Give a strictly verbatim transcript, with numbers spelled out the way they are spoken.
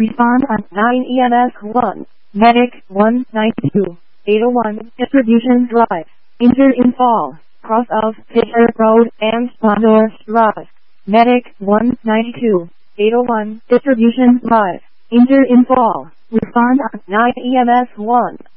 Respond on nine E M S one. Medic one ninety-two. eight oh one. Distribution Drive. Injured in fall. Cross of Fisher Road and Spondor Drive. Medic one ninety-two. eight oh one. Distribution Drive. Injured in fall. Respond on nine E M S one.